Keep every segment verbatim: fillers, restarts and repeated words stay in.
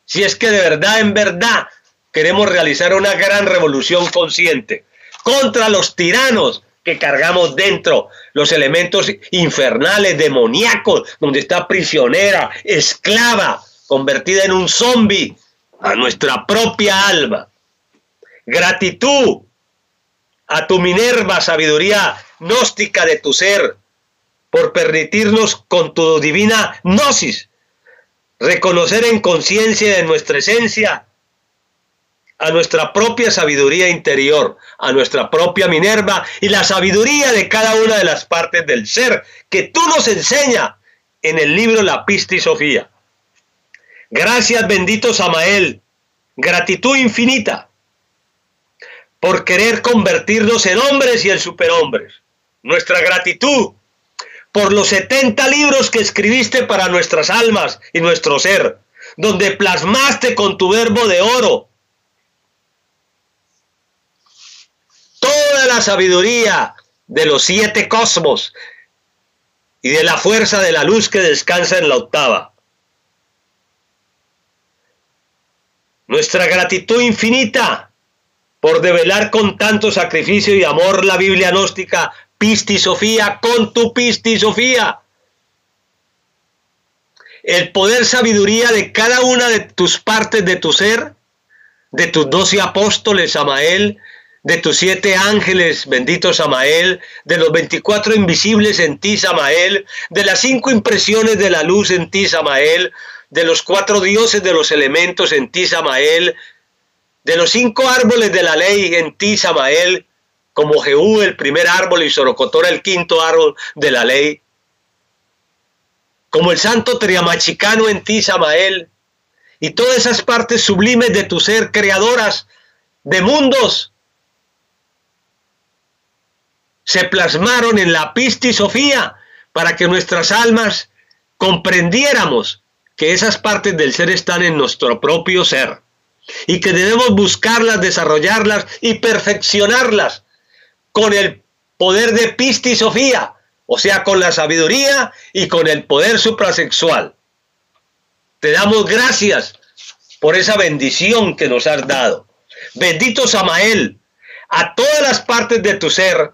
si es que de verdad, en verdad, queremos realizar una gran revolución consciente contra los tiranos que cargamos dentro, los elementos infernales, demoníacos, donde está prisionera, esclava, convertida en un zombi, a nuestra propia alma. Gratitud a tu Minerva, sabiduría gnóstica de tu ser, por permitirnos con tu divina gnosis reconocer en conciencia de nuestra esencia a nuestra propia sabiduría interior, a nuestra propia Minerva y la sabiduría de cada una de las partes del ser que tú nos enseñas en el libro La Pistis Sofía. Gracias, bendito Samael, gratitud infinita por querer convertirnos en hombres y en superhombres. Nuestra gratitud por los setenta libros que escribiste para nuestras almas y nuestro ser, donde plasmaste con tu verbo de oro toda la sabiduría de los siete cosmos y de la fuerza de la luz que descansa en la octava. Nuestra gratitud infinita por develar con tanto sacrificio y amor la Biblia gnóstica Pistis Sofía con tu Pistis Sofía. El poder sabiduría de cada una de tus partes de tu ser, de tus doce apóstoles, Samael, de tus siete ángeles, bendito Samael, de los veinticuatro invisibles en ti, Samael, de las cinco impresiones de la luz en ti, Samael, de los cuatro dioses de los elementos en ti, Samael, de los cinco árboles de la ley en ti, Samael, como Jehú el primer árbol y Sorocotora el quinto árbol de la ley, como el santo Triamachicano en ti, Samael, y todas esas partes sublimes de tu ser, creadoras de mundos, se plasmaron en la Pistis Sofía para que nuestras almas comprendiéramos que esas partes del ser están en nuestro propio ser y que debemos buscarlas, desarrollarlas y perfeccionarlas con el poder de Pistis Sofía, o sea, con la sabiduría y con el poder suprasexual. Te damos gracias por esa bendición que nos has dado. Bendito Samael, a todas las partes de tu ser,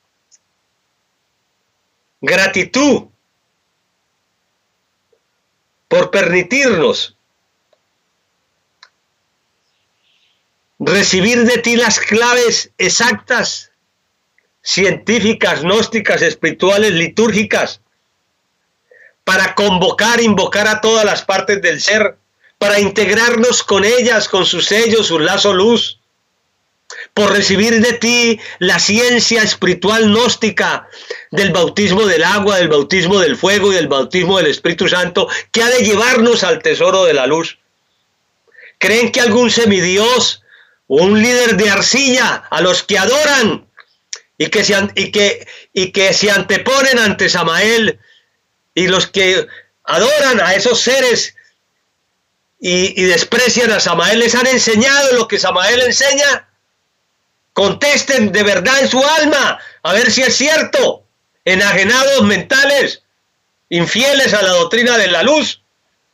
gratitud por permitirnos recibir de ti las claves exactas, científicas, gnósticas, espirituales, litúrgicas, para convocar, invocar a todas las partes del ser, para integrarnos con ellas, con su sello, su lazo luz, por recibir de ti la ciencia espiritual gnóstica del bautismo del agua, del bautismo del fuego y del bautismo del Espíritu Santo, que ha de llevarnos al tesoro de la luz. ¿Creen que algún semidios o un líder de arcilla a los que adoran y que se, y que, y que se anteponen ante Samael y los que adoran a esos seres y, y desprecian a Samael, les han enseñado lo que Samael enseña? Contesten de verdad en su alma, a ver si es cierto. Enajenados mentales, infieles a la doctrina de la luz.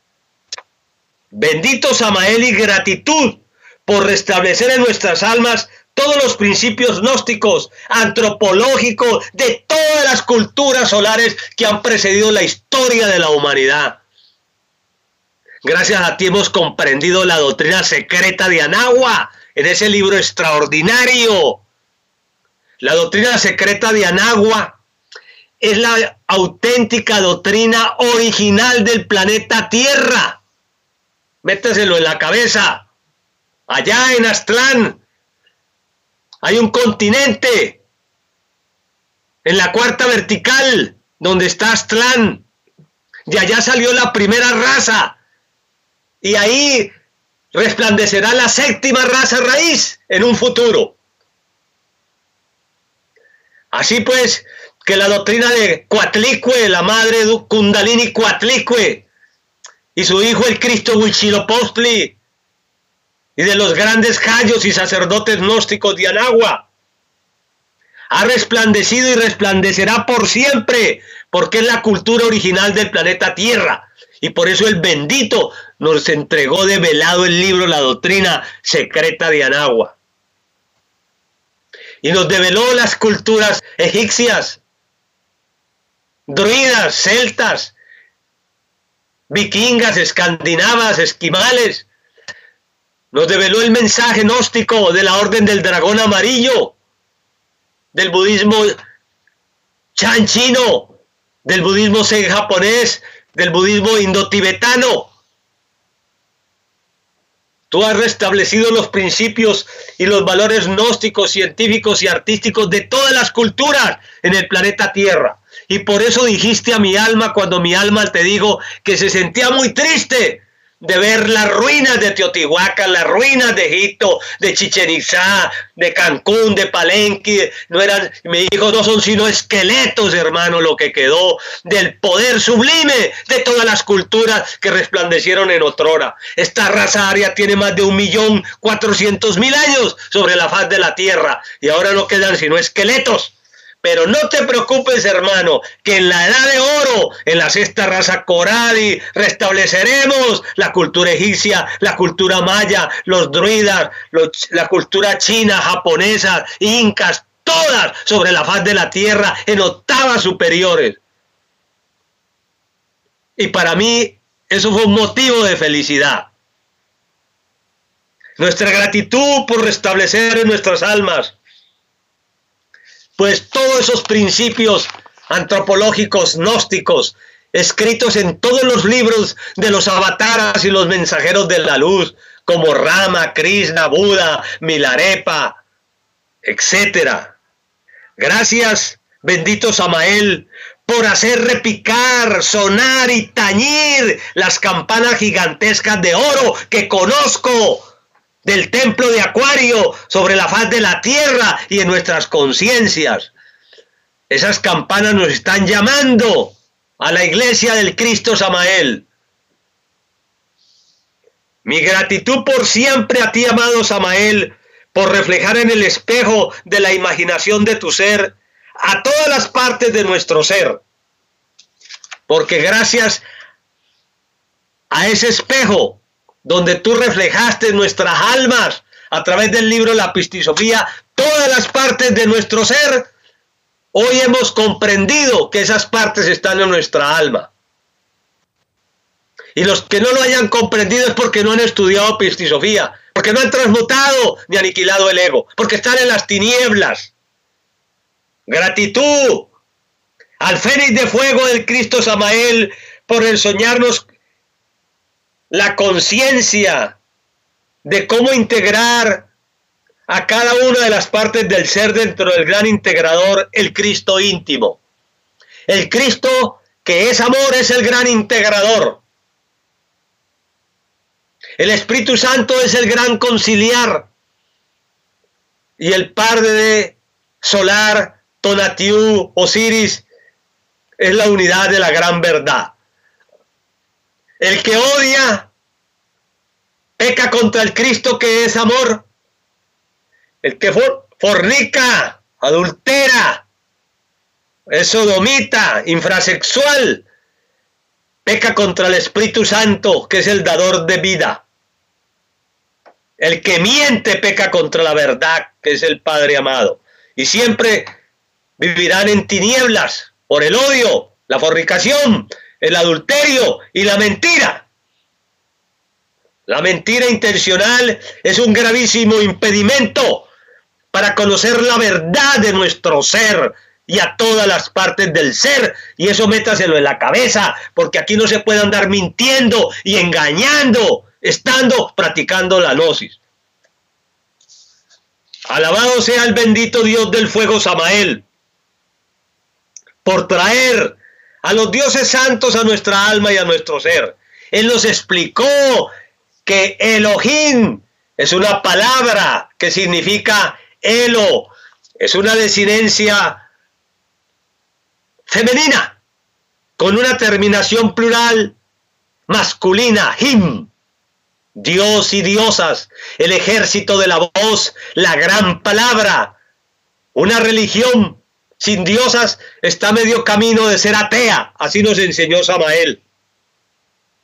Bendito Samael y gratitud por restablecer en nuestras almas todos los principios gnósticos, antropológicos, de todas las culturas solares que han precedido la historia de la humanidad. Gracias a ti hemos comprendido la doctrina secreta de Anagua, en ese libro extraordinario. La doctrina secreta de Anagua es la auténtica doctrina original del planeta Tierra. Métaselo en la cabeza. Allá en Aztlán hay un continente, en la cuarta vertical, donde está Aztlán. De allá salió la primera raza. Y ahí resplandecerá la séptima raza raíz en un futuro. Así pues, que la doctrina de Coatlicue, la madre de Kundalini Coatlicue, y su hijo el Cristo Huitzilopochtli, y de los grandes jayos y sacerdotes gnósticos de Anagua, ha resplandecido y resplandecerá por siempre, porque es la cultura original del planeta Tierra. Y por eso el bendito nos entregó de velado el libro La Doctrina Secreta de Anagua. Y nos develó las culturas egipcias, druidas, celtas, vikingas, escandinavas, esquimales. Nos develó el mensaje gnóstico de la Orden del Dragón Amarillo, del budismo Chan chino, del budismo Zen japonés, del budismo indotibetano. Tú has restablecido los principios y los valores gnósticos, científicos y artísticos de todas las culturas en el planeta Tierra. Y por eso dijiste a mi alma, cuando mi alma te dijo que se sentía muy triste de ver las ruinas de Teotihuacán, las ruinas de Egipto, de Chichén Itzá, de Cancún, de Palenque. No eran, me dijo, no son sino esqueletos, hermano, lo que quedó del poder sublime de todas las culturas que resplandecieron en otrora. Esta raza aria tiene más de un millón cuatrocientos mil años sobre la faz de la tierra y ahora no quedan sino esqueletos. Pero no te preocupes, hermano, que en la edad de oro, en la sexta raza Coradi, restableceremos la cultura egipcia, la cultura maya, los druidas, los, la cultura china, japonesa, incas, todas sobre la faz de la tierra en octavas superiores. Y para mí eso fue un motivo de felicidad. Nuestra gratitud por restablecer en nuestras almas, pues todos esos principios antropológicos, gnósticos, escritos en todos los libros de los avataras y los mensajeros de la luz, como Rama, Krishna, Buda, Milarepa, etcétera. Gracias, bendito Samael, por hacer repicar, sonar y tañir las campanas gigantescas de oro que conozco del templo de Acuario sobre la faz de la tierra y en nuestras conciencias. Esas campanas nos están llamando a la iglesia del Cristo Samael. Mi gratitud por siempre a ti, amado Samael, por reflejar en el espejo de la imaginación de tu ser a todas las partes de nuestro ser. Porque gracias a ese espejo donde tú reflejaste nuestras almas a través del libro La Pistisofía, todas las partes de nuestro ser, hoy hemos comprendido que esas partes están en nuestra alma. Y los que no lo hayan comprendido es porque no han estudiado Pistisofía, porque no han transmutado ni aniquilado el ego, porque están en las tinieblas. Gratitud al Fénix de Fuego del Cristo Samael por enseñarnos la conciencia de cómo integrar a cada una de las partes del ser dentro del gran integrador, el Cristo íntimo. El Cristo que es amor es el gran integrador. El Espíritu Santo es el gran conciliar. Y el Padre de Solar, Tonatiuh, Osiris, es la unidad de la gran verdad. El que odia peca contra el Cristo que es amor. El que for fornica, adultera, es sodomita, infrasexual, peca contra el Espíritu Santo que es el dador de vida. El que miente peca contra la verdad que es el Padre amado. Y siempre vivirán en tinieblas por el odio, la fornicación, el adulterio y la mentira. La mentira intencional es un gravísimo impedimento para conocer la verdad de nuestro ser y a todas las partes del ser. Y eso métaselo en la cabeza, porque aquí no se puede andar mintiendo y engañando, estando practicando la gnosis. Alabado sea el bendito Dios del fuego Samael, por traer a los dioses santos a nuestra alma y a nuestro ser. Él nos explicó que Elohim es una palabra que significa Elo, es una desinencia femenina con una terminación plural masculina, Him, Dios y diosas, el ejército de la voz, la gran palabra. Una religión sin diosas está medio camino de ser atea, así nos enseñó Samael.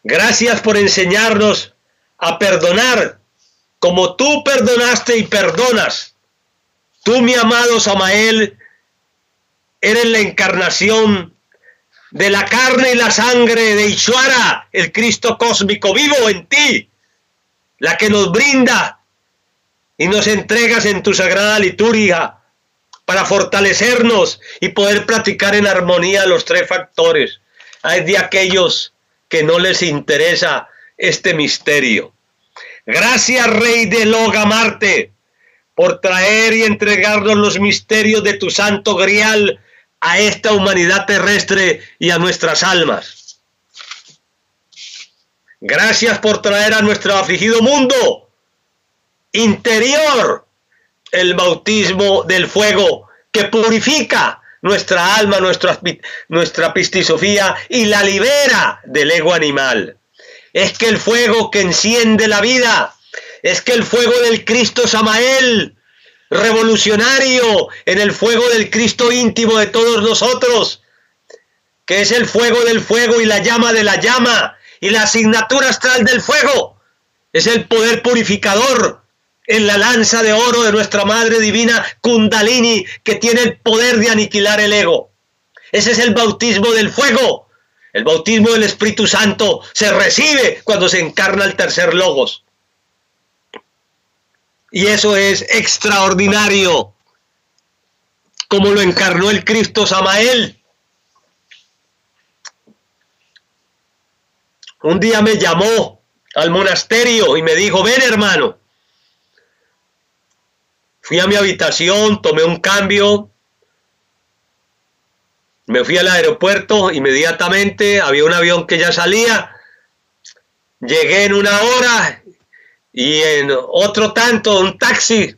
Gracias por enseñarnos a perdonar como tú perdonaste y perdonas. Tú, mi amado Samael, eres la encarnación de la carne y la sangre de Ishvara, el Cristo cósmico vivo en ti, la que nos brinda y nos entregas en tu sagrada liturgia para fortalecernos y poder practicar en armonía los tres factores. Hay de aquellos que no les interesa este misterio. Gracias, Rey de Loga Marte, por traer y entregarnos los misterios de tu santo grial a esta humanidad terrestre y a nuestras almas. Gracias por traer a nuestro afligido mundo interior el bautismo del fuego que purifica nuestra alma, nuestra, nuestra pistisofía y la libera del ego animal. Es que el fuego que enciende la vida, es que el fuego del Cristo Samael, revolucionario en el fuego del Cristo íntimo de todos nosotros, que es el fuego del fuego y la llama de la llama y la asignatura astral del fuego, es el poder purificador en la lanza de oro de nuestra Madre Divina Kundalini, que tiene el poder de aniquilar el ego. Ese es el bautismo del fuego. El bautismo del Espíritu Santo se recibe cuando se encarna el tercer logos. Y eso es extraordinario, como lo encarnó el Cristo Samael. Un día me llamó al monasterio y me dijo: ven, hermano. Fui a mi habitación, tomé un cambio, me fui al aeropuerto, inmediatamente había un avión que ya salía, llegué en una hora y en otro tanto, un taxi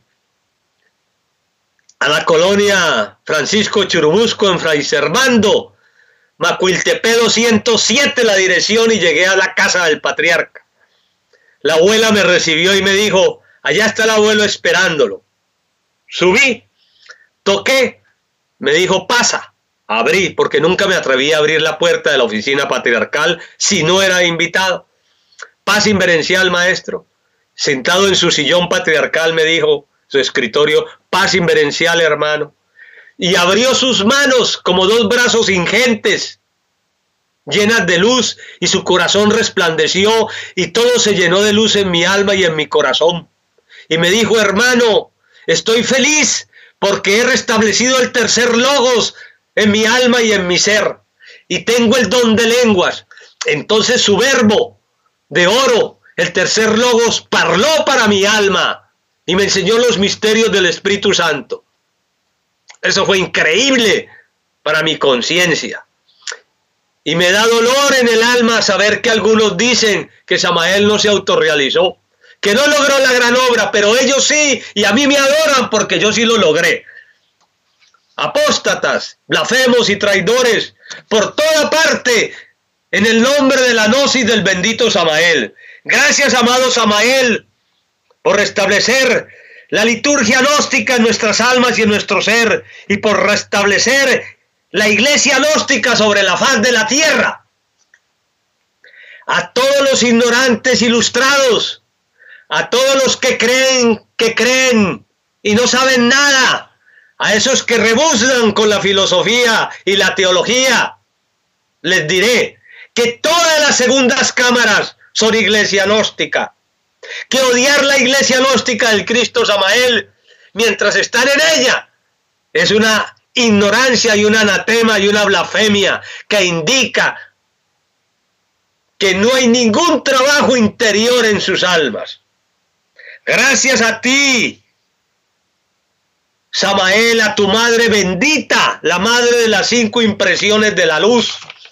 a la colonia Francisco Churubusco en Fray Servando, Macuiltepec doscientos siete la dirección, y llegué a la casa del patriarca. La abuela me recibió y me dijo: allá está el abuelo esperándolo. Subí, toqué, me dijo: pasa. Abrí, porque nunca me atreví a abrir la puerta de la oficina patriarcal si no era invitado. Paz inverencial, maestro. Sentado en su sillón patriarcal me dijo, su escritorio: paz inverencial, hermano. Y abrió sus manos como dos brazos ingentes, llenas de luz, y su corazón resplandeció, y todo se llenó de luz en mi alma y en mi corazón. Y me dijo: hermano, estoy feliz porque he restablecido el tercer logos en mi alma y en mi ser, y tengo el don de lenguas. Entonces su verbo de oro, el tercer logos, parló para mi alma y me enseñó los misterios del Espíritu Santo. Eso fue increíble para mi conciencia. Y me da dolor en el alma saber que algunos dicen que Samael no se autorrealizó, que no logró la gran obra, pero ellos sí, y a mí me adoran porque yo sí lo logré. Apóstatas, blasfemos y traidores, por toda parte, en el nombre de la gnosis del bendito Samael. Gracias, amado Samael, por restablecer la liturgia gnóstica en nuestras almas y en nuestro ser, y por restablecer la iglesia gnóstica sobre la faz de la tierra. A todos los ignorantes ilustrados, a todos los que creen, que creen y no saben nada, a esos que rebuznan con la filosofía y la teología, les diré que todas las segundas cámaras son iglesia gnóstica, que odiar la iglesia gnóstica del Cristo Samael mientras están en ella es una ignorancia y un anatema y una blasfemia que indica que no hay ningún trabajo interior en sus almas. Gracias a ti, Samael, a tu madre bendita, la madre de las cinco impresiones de la luz.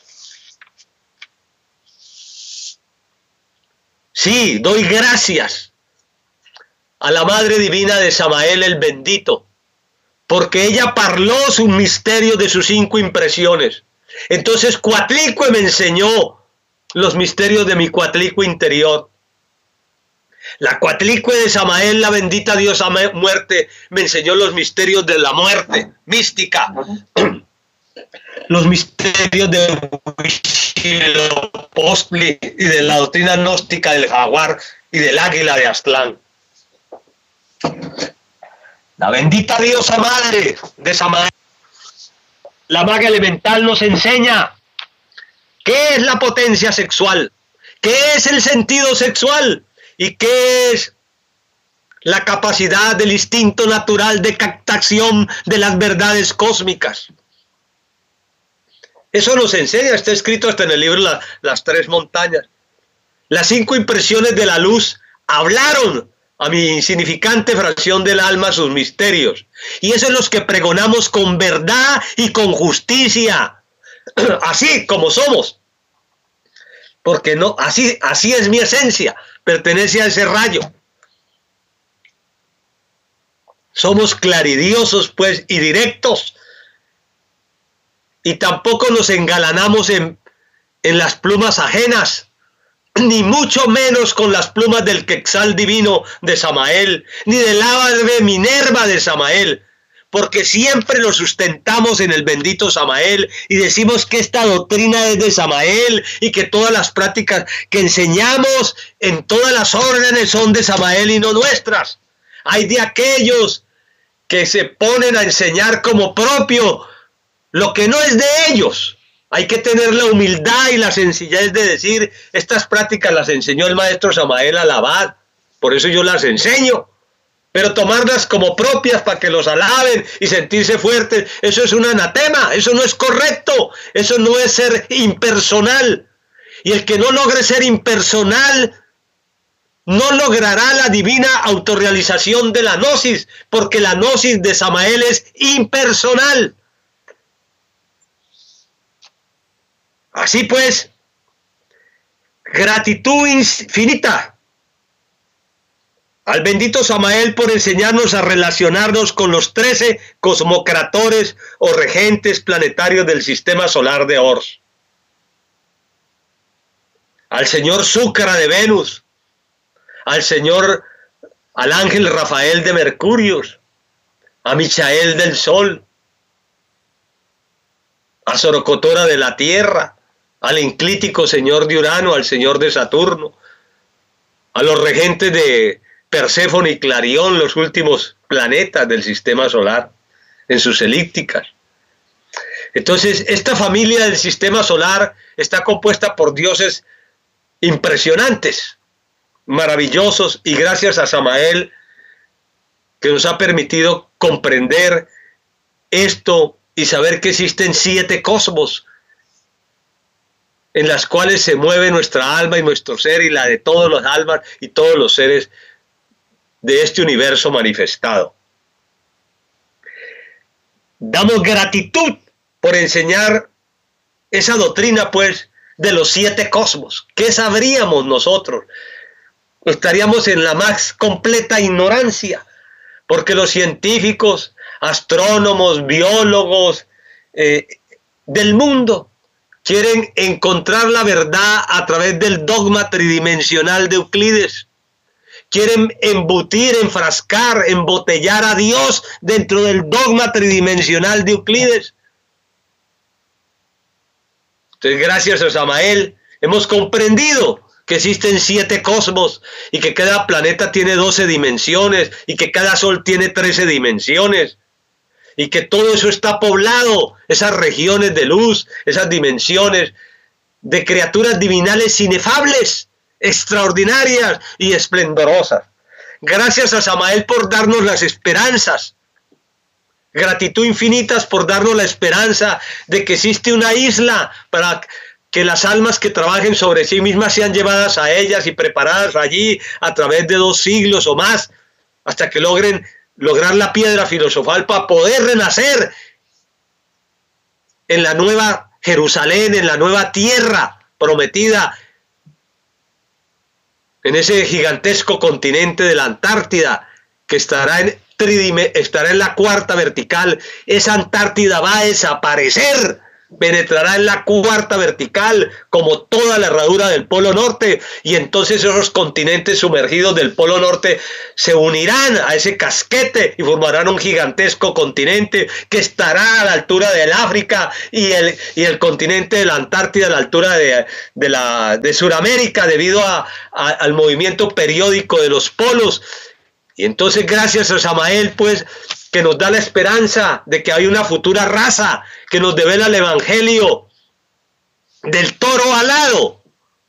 Sí, doy gracias a la Madre Divina de Samael el bendito, porque ella parló sus misterios de sus cinco impresiones. Entonces Coatlicue me enseñó los misterios de mi Coatlicue interior. La Coatlicue de Samael, la bendita diosa muerte, me enseñó los misterios de la muerte mística. los misterios de Huitzilopochtli y de la doctrina gnóstica del jaguar y del águila de Aztlán. La bendita diosa madre de Samael, la maga elemental, nos enseña qué es la potencia sexual, qué es el sentido sexual y qué es la capacidad del instinto natural de captación de las verdades cósmicas. Eso nos enseña, está escrito hasta en el libro la, Las Tres Montañas. Las cinco impresiones de la luz hablaron a mi insignificante fracción del alma sus misterios. Y eso es los que pregonamos con verdad y con justicia, así como somos. Porque no, así, así es mi esencia, pertenece a ese rayo. Somos claridiosos, pues, y directos. Y tampoco nos engalanamos en, en las plumas ajenas, ni mucho menos con las plumas del Quetzal divino de Samael, ni del ave Minerva de Samael, porque siempre lo sustentamos en el bendito Samael y decimos que esta doctrina es de Samael y que todas las prácticas que enseñamos en todas las órdenes son de Samael y no nuestras. Hay de aquellos que se ponen a enseñar como propio lo que no es de ellos. Hay que tener la humildad y la sencillez de decir, estas prácticas las enseñó el maestro Samael Alabad, por eso yo las enseño. Pero tomarlas como propias para que los alaben y sentirse fuertes, eso es un anatema, eso no es correcto, eso no es ser impersonal. Y el que no logre ser impersonal no logrará la divina autorrealización de la gnosis, porque la gnosis de Samael es impersonal. Así pues, gratitud infinita al bendito Samael por enseñarnos a relacionarnos con los trece cosmocratores o regentes planetarios del sistema solar de Ors. Al señor Zúcara de Venus, al señor, al ángel Rafael de Mercurio, a Michael del Sol, a Sorocotora de la Tierra, al enclítico señor de Urano, al señor de Saturno, a los regentes de Perséfone y Clarión, los últimos planetas del sistema solar, en sus elípticas. Entonces, esta familia del sistema solar está compuesta por dioses impresionantes, maravillosos, y gracias a Samael, que nos ha permitido comprender esto y saber que existen siete cosmos en las cuales se mueve nuestra alma y nuestro ser y la de todos los almas y todos los seres de este universo manifestado. Damos gratitud por enseñar esa doctrina, pues, de los siete cosmos. ¿Qué sabríamos nosotros? Estaríamos en la más completa ignorancia, porque los científicos, astrónomos, biólogos eh, del mundo quieren encontrar la verdad a través del dogma tridimensional de Euclides. Quieren embutir, enfrascar, embotellar a Dios dentro del dogma tridimensional de Euclides. Entonces, gracias a Samael, hemos comprendido que existen siete cosmos y que cada planeta tiene doce dimensiones y que cada sol tiene trece dimensiones. Y que todo eso está poblado, esas regiones de luz, esas dimensiones de criaturas divinales inefables, extraordinarias y esplendorosas. Gracias a Samael por darnos las esperanzas. Gratitud infinitas por darnos la esperanza de que existe una isla para que las almas que trabajen sobre sí mismas sean llevadas a ellas y preparadas allí a través de dos siglos o más, hasta que logren lograr la piedra filosofal para poder renacer en la nueva Jerusalén, en la nueva tierra prometida, en ese gigantesco continente de la Antártida, que estará en, tridime, estará en la cuarta vertical. Esa Antártida va a desaparecer penetrará en la cuarta vertical como toda la herradura del Polo Norte, y entonces esos continentes sumergidos del Polo Norte se unirán a ese casquete y formarán un gigantesco continente que estará a la altura del África y el, y el continente de la Antártida a la altura de, de, la, de Sudamérica debido a, a, al movimiento periódico de los polos. Y entonces gracias a Samael, pues, que nos da la esperanza de que hay una futura raza que nos devela el evangelio del toro alado,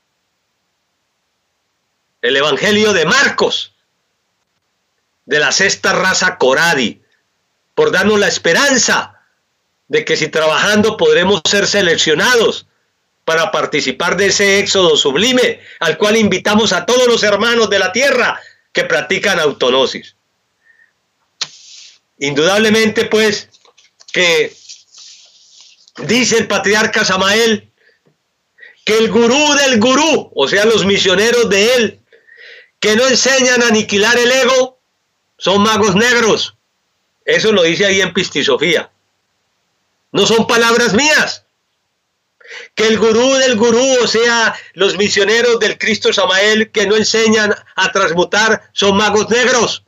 el evangelio de Marcos, de la sexta raza Coradi, por darnos la esperanza de que si trabajando podremos ser seleccionados para participar de ese éxodo sublime al cual invitamos a todos los hermanos de la tierra que practican autonosis. Indudablemente, pues, que dice el patriarca Samael que el gurú del gurú, o sea, los misioneros de él, que no enseñan a aniquilar el ego, son magos negros. Eso lo dice ahí en Pistisofía. No son palabras mías. Que el gurú del gurú, o sea, los misioneros del Cristo Samael que no enseñan a transmutar, son magos negros.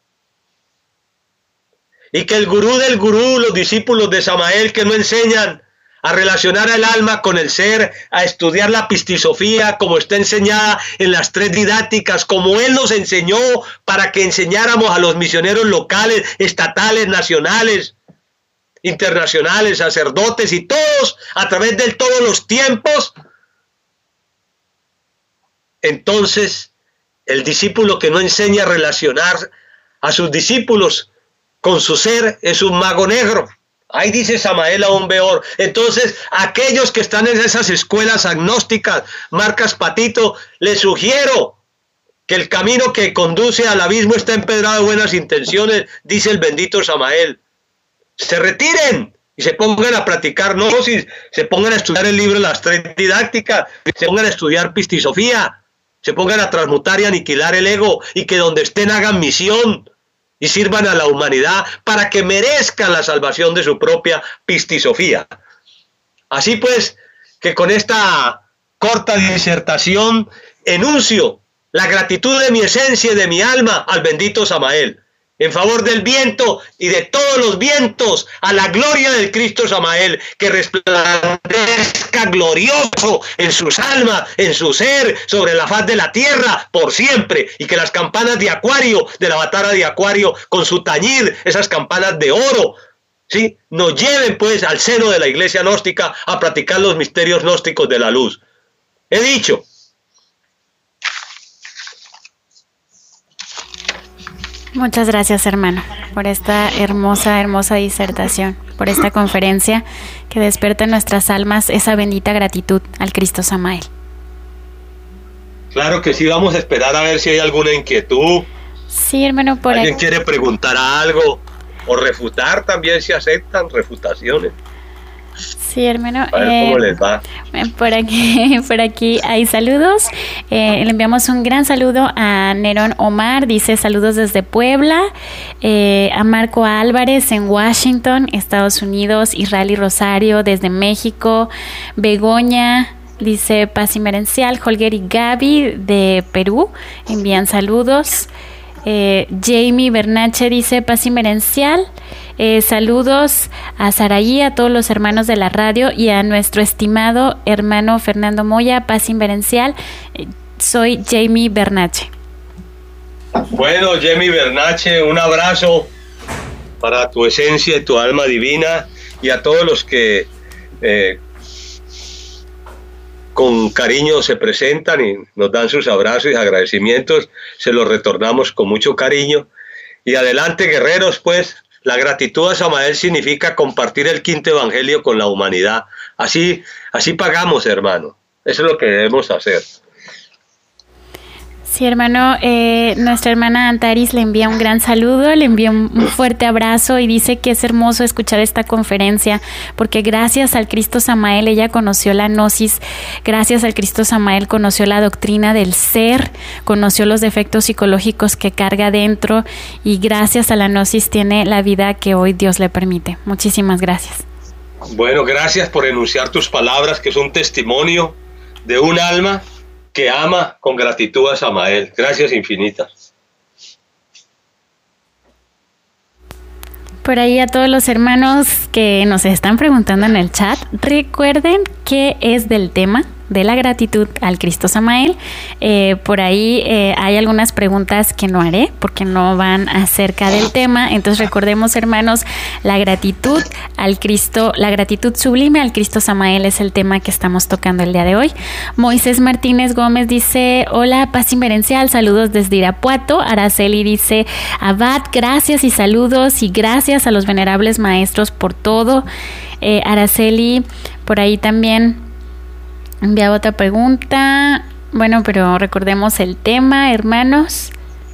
Y que el gurú del gurú, los discípulos de Samael que no enseñan a relacionar al alma con el ser, a estudiar la pistisofía como está enseñada en las tres didácticas, como él nos enseñó para que enseñáramos a los misioneros locales, estatales, nacionales, internacionales, sacerdotes y todos a través de todos los tiempos. Entonces, el discípulo que no enseña a relacionar a sus discípulos con su ser es un mago negro. Ahí dice Samael aún peor. Entonces, aquellos que están en esas escuelas agnósticas, marcas patito, les sugiero que el camino que conduce al abismo está empedrado de buenas intenciones, dice el bendito Samael. Se retiren y se pongan a practicar gnosis, se pongan a estudiar el libro de las tres didácticas, se pongan a estudiar pistisofía, se pongan a transmutar y aniquilar el ego, y que donde estén hagan misión y sirvan a la humanidad para que merezcan la salvación de su propia pistisofía. Así pues, que con esta corta disertación enuncio la gratitud de mi esencia y de mi alma al bendito Samael, en favor del viento y de todos los vientos, a la gloria del Cristo Samael, que resplandezca glorioso en sus almas, en su ser, sobre la faz de la tierra, por siempre, y que las campanas de Acuario, de la batara de Acuario, con su tañir, esas campanas de oro, ¿sí?, nos lleven pues al seno de la iglesia gnóstica a practicar los misterios gnósticos de la luz. He dicho. Muchas gracias, hermano, por esta hermosa, hermosa disertación, por esta conferencia que despierta en nuestras almas esa bendita gratitud al Cristo Samael. Claro que sí, vamos a esperar a ver si hay alguna inquietud. Sí, hermano, por ¿Alguien aquí quiere preguntar algo o refutar? También se aceptan refutaciones. Sí, hermano. A ver eh, cómo les va. Por aquí, por aquí hay saludos. Eh, le enviamos un gran saludo a Nerón Omar, dice saludos desde Puebla. Eh, a Marco Álvarez en Washington, Estados Unidos. Israel y Rosario desde México. Begoña dice paz inmerencial. Holger y Gaby de Perú envían saludos. Eh, Jamie Bernache dice paz inmerencial. Eh, saludos a Saraí, a todos los hermanos de la radio y a nuestro estimado hermano Fernando Moya, paz inverencial. Eh, soy Jamie Bernache. Bueno, Jamie Bernache, un abrazo para tu esencia y tu alma divina, y a todos los que eh, con cariño se presentan y nos dan sus abrazos y agradecimientos, se los retornamos con mucho cariño. Y adelante, guerreros, pues. La gratitud a Samael significa compartir el quinto evangelio con la humanidad. Así, así pagamos, hermano. Eso es lo que debemos hacer. Sí, hermano, eh, nuestra hermana Antaris le envía un gran saludo, le envía un, un fuerte abrazo y dice que es hermoso escuchar esta conferencia porque gracias al Cristo Samael ella conoció la gnosis, gracias al Cristo Samael conoció la doctrina del ser, conoció los defectos psicológicos que carga dentro y gracias a la gnosis tiene la vida que hoy Dios le permite. Muchísimas gracias. Bueno, gracias por enunciar tus palabras, que es un testimonio de un alma que ama con gratitud a Samael. Gracias infinitas. Por ahí a todos los hermanos que nos están preguntando en el chat, recuerden qué es del tema de la gratitud al Cristo Samael. Eh, por ahí eh, hay algunas preguntas que no haré porque no van acerca del tema. Entonces recordemos, hermanos, la gratitud al Cristo, la gratitud sublime al Cristo Samael es el tema que estamos tocando el día de hoy. Moisés Martínez Gómez dice: hola, paz inmerencial, saludos desde Irapuato. Araceli dice: Abad, gracias y saludos, y gracias a los venerables maestros por todo. eh, Araceli por ahí también enviaba otra pregunta. Bueno, pero recordemos el tema, hermanos.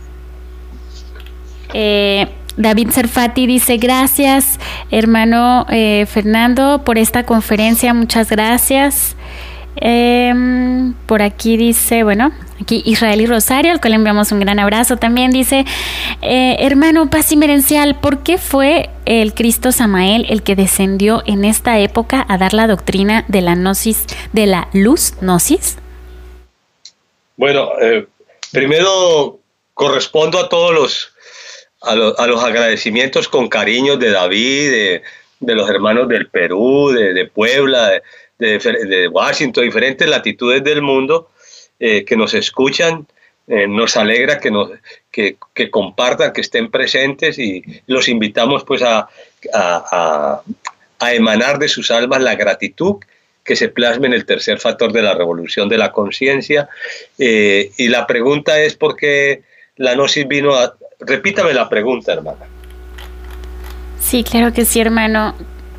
Eh, David Serfati dice: gracias, hermano eh, Fernando, por esta conferencia. Muchas gracias. Eh, por aquí dice, bueno, aquí Israel y Rosario, al cual le enviamos un gran abrazo. También dice: eh, hermano Paz Inmerencial, ¿por qué fue el Cristo Samael el que descendió en esta época a dar la doctrina de la gnosis, de la luz gnosis? Bueno, eh, primero correspondo a todos los a, lo, a los agradecimientos con cariño de David, de, de los hermanos del Perú, de, de Puebla, de, de, de Washington, diferentes latitudes del mundo eh, que nos escuchan. Eh, nos alegra que, nos, que, que compartan, que estén presentes, y los invitamos pues a, a, a, a emanar de sus almas la gratitud que se plasme en el tercer factor de la revolución de la conciencia. Eh, y la pregunta es: ¿por qué la gnosis vino a...? Repítame la pregunta, hermana. Sí, claro que sí, hermano.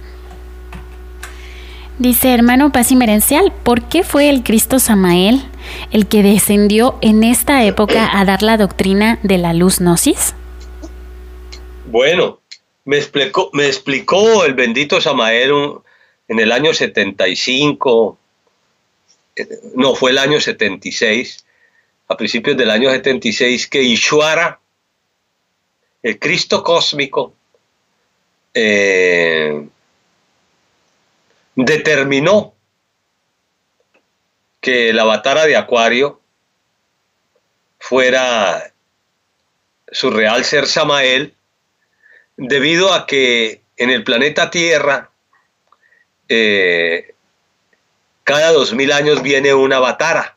Dice: hermano Paz Inmerencial, ¿por qué fue el Cristo Samael el que descendió en esta época a dar la doctrina de la luz gnosis? Bueno, me explicó, me explicó el bendito Samael en el año setenta y cinco, no, fue el año setenta y seis, a principios del año setenta y seis, que Ishwara, el Cristo cósmico, eh, determinó que el avatara de Acuario fuera su real ser Samael, debido a que en el planeta Tierra eh, cada dos mil años viene una avatara,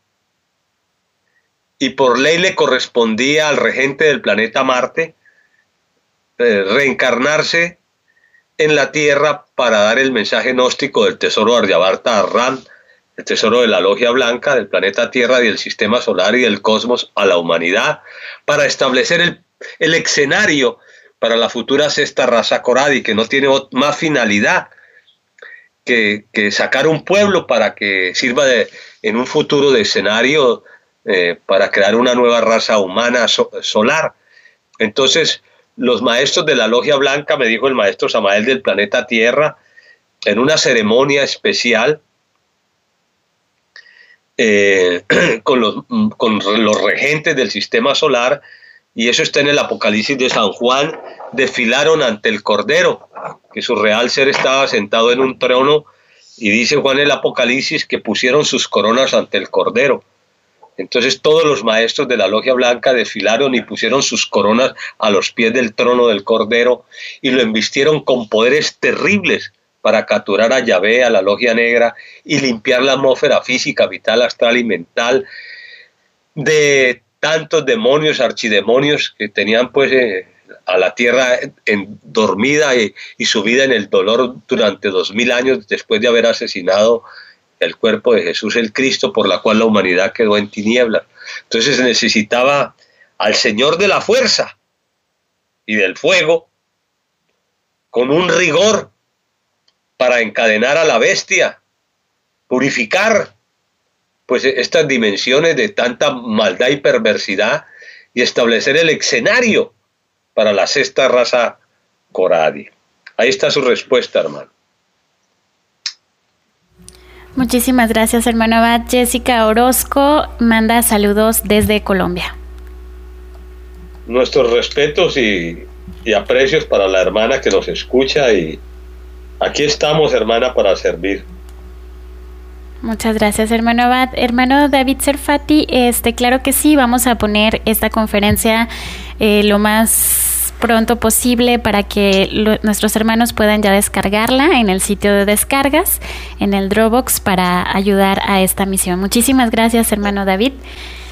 y por ley le correspondía al regente del planeta Marte eh, reencarnarse en la Tierra para dar el mensaje gnóstico del tesoro Aryabharta Ram, el tesoro de la logia blanca del planeta Tierra y del sistema solar y del cosmos a la humanidad, para establecer el, el escenario para la futura sexta raza Coradi, que no tiene más finalidad que, que sacar un pueblo para que sirva de, en un futuro de escenario eh, para crear una nueva raza humana so, solar. Entonces, los maestros de la logia blanca, me dijo el maestro Samael del planeta Tierra, en una ceremonia especial, Eh, con, los, con los regentes del sistema solar, y eso está en el Apocalipsis de San Juan, desfilaron ante el Cordero, que su real ser estaba sentado en un trono, y dice Juan el Apocalipsis que pusieron sus coronas ante el Cordero. Entonces todos los maestros de la logia blanca desfilaron y pusieron sus coronas a los pies del trono del Cordero, y lo embistieron con poderes terribles para capturar a Yahvé, a la logia negra, y limpiar la atmósfera física, vital, astral y mental de tantos demonios, archidemonios que tenían pues eh, a la tierra en, dormida y, y sumida en el dolor durante dos mil años después de haber asesinado el cuerpo de Jesús el Cristo, por la cual la humanidad quedó en tinieblas. Entonces necesitaba al Señor de la fuerza y del fuego con un rigor para encadenar a la bestia, purificar pues estas dimensiones de tanta maldad y perversidad, y establecer el escenario para la sexta raza Coradi. Ahí está su respuesta, hermano. Muchísimas gracias, hermano Abad. Jessica Orozco manda saludos desde Colombia. Nuestros respetos y, y aprecios para la hermana que nos escucha, y Aquí estamos, hermana, para servir. Muchas gracias, hermano Abad. Hermano David Serfati, este, claro que sí, vamos a poner esta conferencia eh, lo más pronto posible para que lo, nuestros hermanos puedan ya descargarla en el sitio de descargas, en el Dropbox, para ayudar a esta misión. Muchísimas gracias, hermano David.